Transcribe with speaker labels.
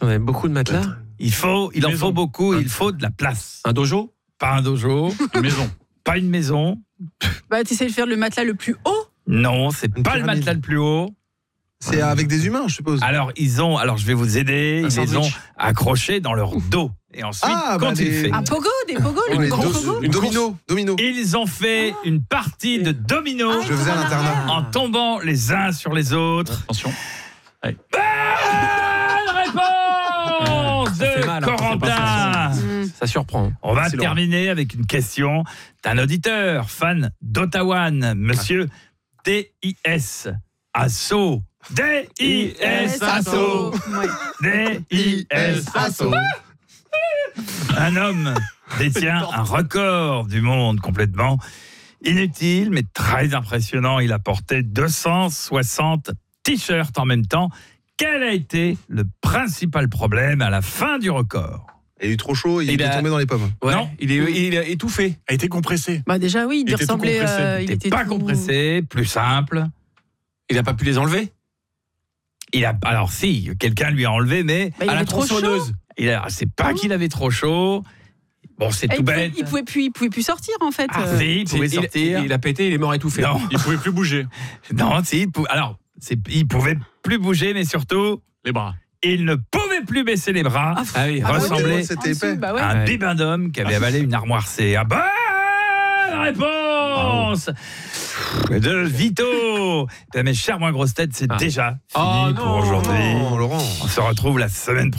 Speaker 1: mais beaucoup de matelas.
Speaker 2: Il en faut beaucoup, il faut de la place.
Speaker 1: Un dojo?
Speaker 2: Pas un dojo.
Speaker 3: Une maison.
Speaker 2: Pas une maison.
Speaker 4: Bah, tu essaies de faire le matelas le plus haut.
Speaker 2: Non, c'est pas le matelas le plus haut.
Speaker 5: C'est avec des humains, je suppose.
Speaker 2: Alors, je vais vous aider, ils les ont accrochés dans leur dos. Et ensuite, quand ils fait...
Speaker 4: Un pogo, des pogos, les gros pogos.
Speaker 5: Une domino.
Speaker 2: Ils ont fait une partie de domino.
Speaker 5: Je faisais à l'internat.
Speaker 2: En tombant les uns sur les autres.
Speaker 3: Attention.
Speaker 2: Bonne réponse de Corentin.
Speaker 1: Ça surprend.
Speaker 2: On va terminer avec une question d'un auditeur fan d'Ottawan, monsieur DIS Asso. DIS Asso. DIS Asso. Un homme détient un record du monde complètement inutile, mais très impressionnant. Il a porté 260 t-shirts en même temps. Quel a été le principal problème à la fin du record?
Speaker 5: Il a eu trop chaud, il est tombé dans les pommes.
Speaker 1: Ouais,
Speaker 2: non,
Speaker 1: il a étouffé.
Speaker 3: A été compressé.
Speaker 4: Bah déjà oui, il devait ressembler.
Speaker 2: Il était pas compressé, plus simple.
Speaker 1: Il n'a pas pu les enlever.
Speaker 2: Alors si, quelqu'un lui a enlevé, mais
Speaker 4: il
Speaker 2: à la
Speaker 4: avait trop
Speaker 2: tronçonneuse. C'est pas qu'il avait trop chaud. Bon, c'est tout bête.
Speaker 4: Il pouvait plus sortir en fait.
Speaker 2: Si, il pouvait sortir.
Speaker 1: Il a pété, il est mort étouffé.
Speaker 2: Non.
Speaker 3: Il pouvait plus bouger.
Speaker 2: Non, si. Il pouvait plus bouger, mais surtout
Speaker 3: Les bras.
Speaker 2: il ne pouvait plus baisser les bras. Ressemblait
Speaker 5: C'était épais.
Speaker 2: à un bébé d'homme qui avait avalé une armoire C. Ah, bonne réponse de Vito. Mes chers moins grosses têtes, c'est déjà fini pour aujourd'hui.
Speaker 5: Laurent.
Speaker 2: On se retrouve la semaine prochaine.